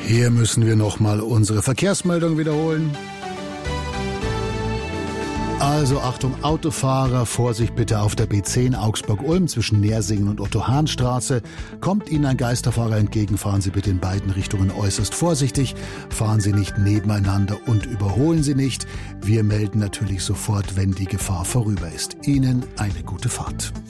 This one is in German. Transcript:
Hier müssen wir nochmal unsere Verkehrsmeldung wiederholen. Also Achtung Autofahrer, Vorsicht bitte auf der B10 Augsburg-Ulm zwischen Nersingen und Otto-Hahn-Straße. Kommt Ihnen ein Geisterfahrer entgegen, fahren Sie bitte in beiden Richtungen äußerst vorsichtig. Fahren Sie nicht nebeneinander und überholen Sie nicht. Wir melden natürlich sofort, wenn die Gefahr vorüber ist. Ihnen eine gute Fahrt.